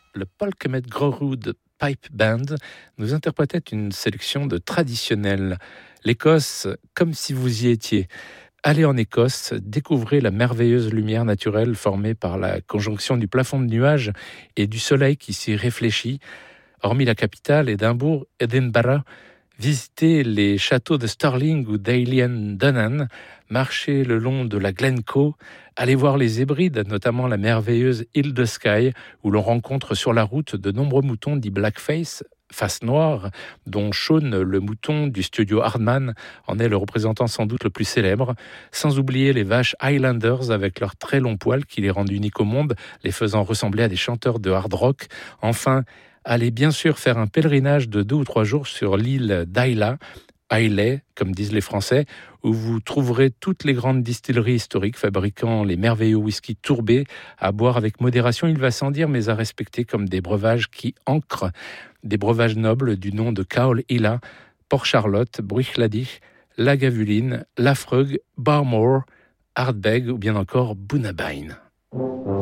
le Polkemet Grorud Pipe Band nous interprétait une sélection de traditionnels. L'Écosse, comme si vous y étiez. Allez en Écosse, découvrez la merveilleuse lumière naturelle formée par la conjonction du plafond de nuages et du soleil qui s'y réfléchit. Hormis la capitale, Édimbourg, visitez les châteaux de Stirling ou d'Ailleen Donan, marchez le long de la Glencoe, allez voir les Hébrides, notamment la merveilleuse île de Skye, où l'on rencontre sur la route de nombreux moutons dits blackface, face noire, dont Sean, le mouton du studio Hardman, en est le représentant sans doute le plus célèbre, sans oublier les vaches Highlanders avec leurs très longs poils qui les rendent uniques au monde, les faisant ressembler à des chanteurs de hard rock. Enfin, allez bien sûr faire un pèlerinage de 2 ou 3 jours sur l'île d'Islay, Islay, comme disent les Français, où vous trouverez toutes les grandes distilleries historiques fabriquant les merveilleux whisky tourbés, à boire avec modération, il va sans dire, mais à respecter comme des breuvages qui ancrent, des breuvages nobles du nom de Caol Ila, Port Charlotte, Bruichladdich, Lagavulin, Laphroaig, Barmore, Ardbeg ou bien encore Bunnabyne.